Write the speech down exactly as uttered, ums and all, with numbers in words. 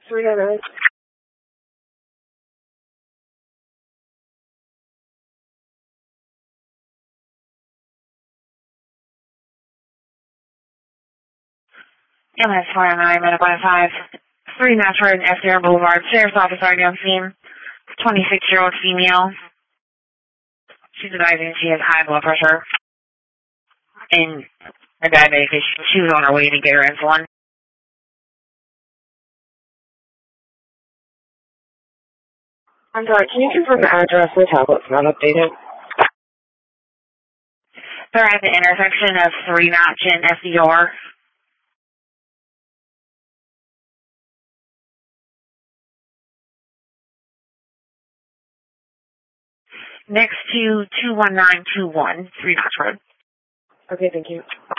three nine nine. M S four nine, Medical five, three Match Road, F D R Boulevard, Sheriff's Office, already on scene. twenty-six-year-old female. She's advising she has high blood pressure and a diabetic issue. She was on her way to get her insulin. I'm sorry, can you confirm the address? The tablet's not updated. They're at the intersection of three Notch and F D R. Next to two one nine two one, three Notch Road. Okay, thank you.